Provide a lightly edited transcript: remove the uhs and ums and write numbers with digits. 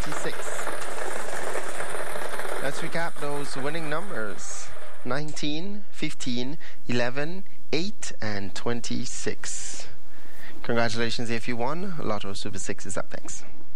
26. Let's recap those winning numbers. 19, 15, 11, 8, and 26. Congratulations if you won. Lotto Super 6 is up next.